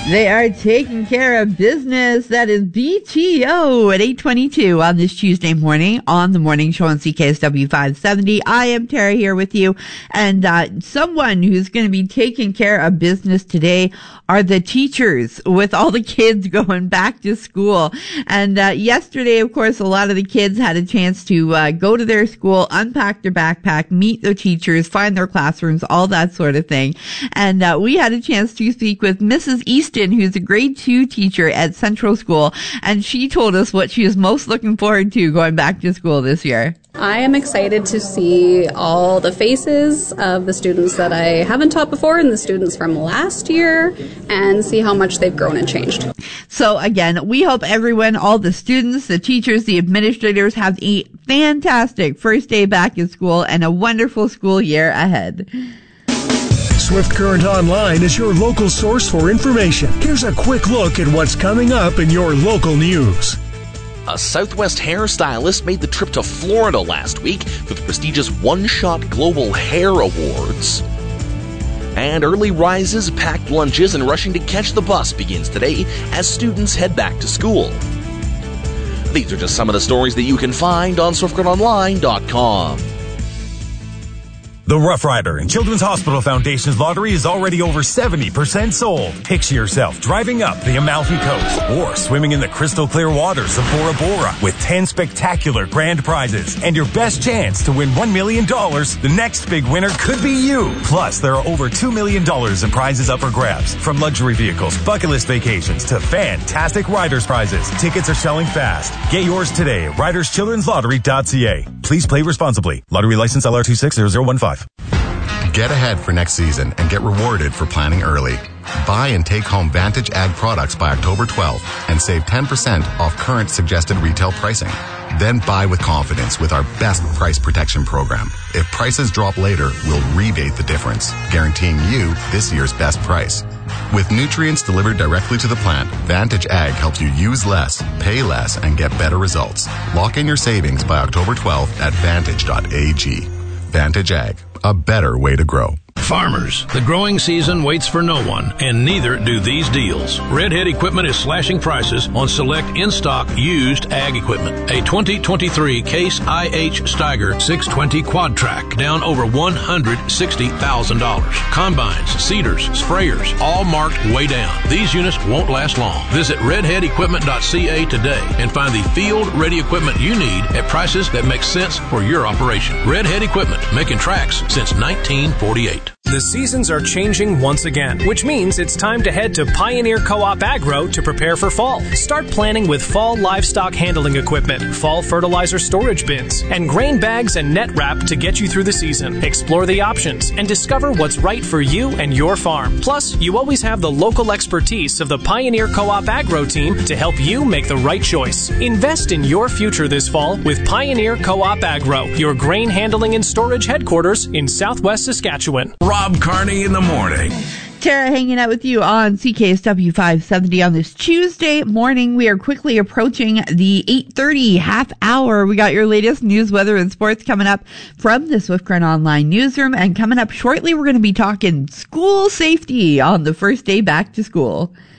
They are taking care of business. That is BTO at 8:22 on this Tuesday morning on the morning show on CKSW 570. I am Tara here with you, and someone who's going to be taking care of business today are the teachers with all the kids going back to school. And yesterday, of course, a lot of the kids had a chance to go to their school, unpack their backpack, meet their teachers, find their classrooms, all that sort of thing. And we had a chance to speak with Mrs. Easton, who's a grade 2 teacher at Central School, and she told us what she is most looking forward to going back to school this year. I am excited to see all the faces of the students that I haven't taught before and the students from last year and see how much they've grown and changed. So again, we hope everyone, all the students, the teachers, the administrators have a fantastic first day back in school and a wonderful school year ahead. Swift Current Online is your local source for information. Here's a quick look at what's coming up in your local news. A Southwest hairstylist made the trip to Florida last week for the prestigious One Shot Global Hair Awards. And early rises, packed lunches, and rushing to catch the bus begins today as students head back to school. These are just some of the stories that you can find on SwiftCurrentOnline.com. The Rough Rider and Children's Hospital Foundation's lottery is already over 70% sold. Picture yourself driving up the Amalfi Coast or swimming in the crystal clear waters of Bora Bora with 10 spectacular grand prizes. And your best chance to win $1 million, the next big winner could be you. Plus, there are over $2 million in prizes up for grabs. From luxury vehicles, bucket list vacations, to fantastic riders prizes. Tickets are selling fast. Get yours today at riderschildrenslottery.ca. Please play responsibly. Lottery license LR260015. Get ahead for next season and get rewarded for planning early. Buy and take home Vantage Ag products by October 12th and save 10% off current suggested retail pricing. Then buy with confidence with our best price protection program. If prices drop later, we'll rebate the difference, guaranteeing you this year's best price. With nutrients delivered directly to the plant, Vantage Ag helps you use less, pay less, and get better results. Lock in your savings by October 12th at vantage.ag. Vantage Ag, a better way to grow. Farmers, the growing season waits for no one, and neither do these deals. Redhead Equipment is slashing prices on select in-stock used ag equipment. A 2023 Case IH Steiger 620 Quad Track, down over $160,000. Combines, seeders, sprayers, all marked way down. These units won't last long. Visit redheadequipment.ca today and find the field-ready equipment you need at prices that make sense for your operation. Redhead Equipment, making tracks since 1948. The seasons are changing once again, which means it's time to head to Pioneer Co-op Agro to prepare for fall. Start planning with fall livestock handling equipment, fall fertilizer storage bins, and grain bags and net wrap to get you through the season. Explore the options and discover what's right for you and your farm. Plus, you always have the local expertise of the Pioneer Co-op Agro team to help you make the right choice. Invest in your future this fall with Pioneer Co-op Agro, your grain handling and storage headquarters in Southwest Saskatchewan. Rob Carney in the morning. Tara hanging out with you on CKSW 570 on this Tuesday morning. We are quickly approaching the 8:30 half hour. We got your latest news, weather, and sports coming up from the Swift Current Online newsroom. And coming up shortly, we're going to be talking school safety on the first day back to school.